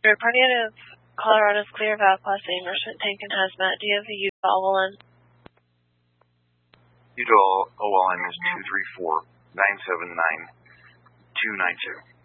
Reporting out of Colorado's Clear Valve Class A Merchant Tank and Hazmat. Do you have the Utah OLN? Utah OLN is 234-979-292.